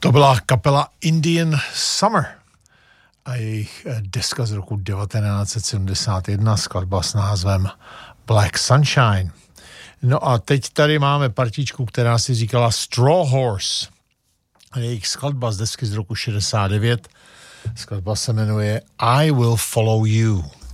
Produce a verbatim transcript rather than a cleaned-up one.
To byla kapela Indian Summer a jejich deska z roku devatenáct set sedmdesát jedna, skladba s názvem Black Sunshine. No a teď tady máme partičku, která si říkala Straw Horse. A jejich skladba z desky z roku šedesát devět. Skladba se jmenuje I Will Follow You.